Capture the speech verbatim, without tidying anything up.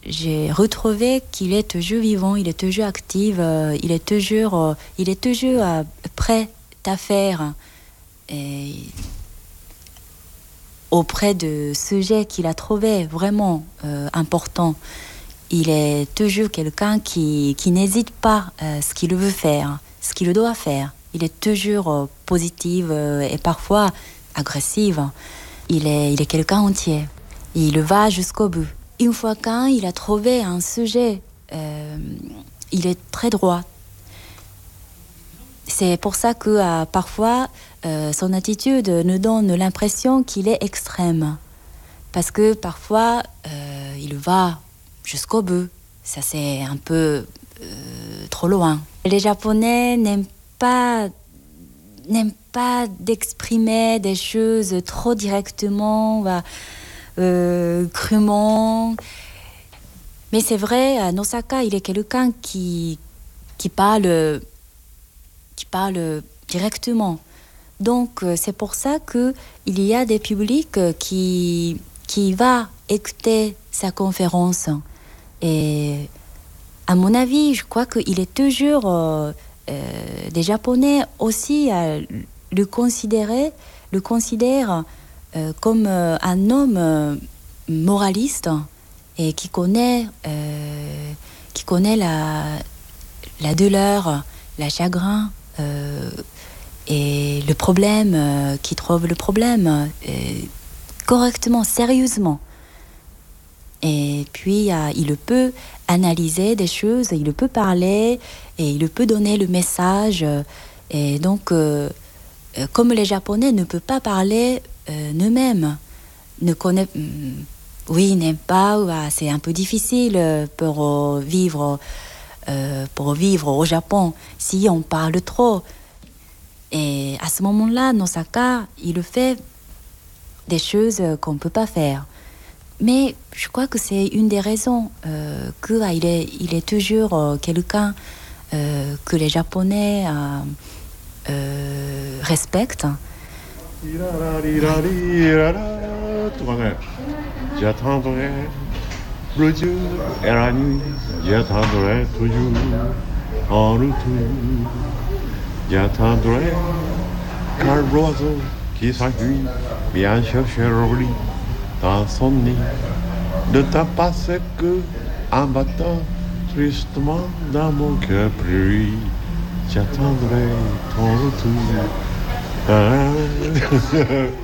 j'ai retrouvé qu'il est toujours vivant, il est toujours actif, euh, il est toujours, euh, il est toujours euh, prêt à faire et auprès de sujets qu'il a trouvé vraiment euh, importants. Il est toujours quelqu'un qui, qui n'hésite pas à ce qu'il veut faire, ce qu'il doit faire. Il est toujours euh, positif euh, et parfois agressif. Il est, il est quelqu'un entier. Il va jusqu'au bout. Une fois qu'il a trouvé un sujet, euh, il est très droit. C'est pour ça que euh, parfois, euh, son attitude nous donne l'impression qu'il est extrême. Parce que parfois, euh, il va jusqu'au bout. Ça, c'est un peu euh, trop loin. Les Japonais n'aiment pas, n'aiment pas d'exprimer des choses trop directement, euh, crûment. Mais c'est vrai, à Nosaka, il est quelqu'un qui, qui, parle, qui parle directement. Donc, c'est pour ça qu'il y a des publics qui, qui vont écouter sa conférence. Et à mon avis, je crois qu'il est toujours... Euh, euh, des Japonais aussi euh, le, considérer, le considèrent euh, comme euh, un homme euh, moraliste et qui connaît, euh, qui connaît la, la douleur, la chagrin euh, et le problème, euh, qui trouve le problème euh, correctement, sérieusement. Et puis, euh, il peut analyser des choses, il peut parler et il peut donner le message. Et donc, euh, comme les Japonais ne peuvent pas parler euh, eux-mêmes, ne connaissent, oui, n'aiment pas, ouais, c'est un peu difficile pour euh, vivre, euh, pour vivre au Japon si on parle trop. Et à ce moment-là, Nosaka, il fait des choses qu'on ne peut pas faire. Mais je crois que c'est une des raisons euh, qu'il est, il est toujours euh, quelqu'un euh, que les Japonais euh, euh, respectent. J'attendrai le jour et la nuit, j'attendrai toujours en retour. J'attendrai car l'oiseau qui s'enfuit vient chercher le lit dans son nid. Ne t'en passe que en battant tristement dans mon cœur pris. J'attendrai ton retour. Ah.